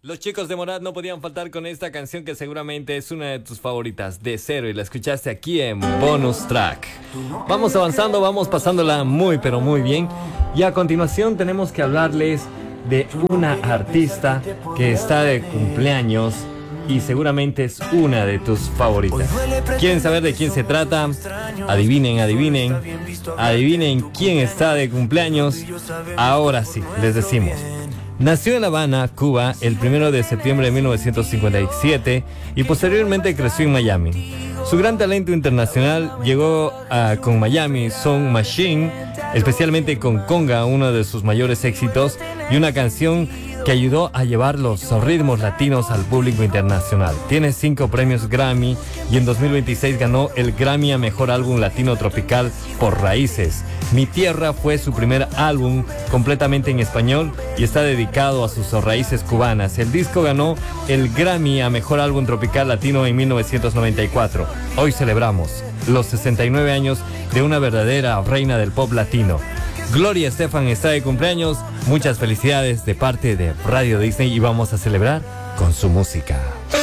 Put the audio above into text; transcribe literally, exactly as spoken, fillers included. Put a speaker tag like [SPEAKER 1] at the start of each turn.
[SPEAKER 1] Los chicos de Morat no podían faltar con esta canción que seguramente es una de tus favoritas, De Cero, y la escuchaste aquí en Bonus Track. Vamos avanzando, vamos pasándola muy pero muy bien. Y a continuación tenemos que hablarles de una artista que está de cumpleaños y seguramente es una de tus favoritas. ¿Quieren saber de quién se trata? Adivinen, adivinen. Adivinen quién está de cumpleaños. Ahora sí, les decimos. Nació en La Habana, Cuba, el primero de septiembre de mil novecientos cincuenta y siete y posteriormente creció en Miami. Su gran talento internacional llegó a, con Miami Sound Machine, especialmente con Conga, uno de sus mayores éxitos, y una canción que ayudó a llevar los ritmos latinos al público internacional. Tiene cinco premios Grammy y en dos mil veintiséis ganó el Grammy a Mejor Álbum Latino Tropical por Raíces. Mi Tierra fue su primer álbum completamente en español y está dedicado a sus raíces cubanas. El disco ganó el Grammy a Mejor Álbum Tropical Latino en mil novecientos noventa y cuatro. Hoy celebramos los sesenta y nueve años de una verdadera reina del pop latino. Gloria Estefan está de cumpleaños. Muchas felicidades de parte de Radio Disney y vamos a celebrar con su música.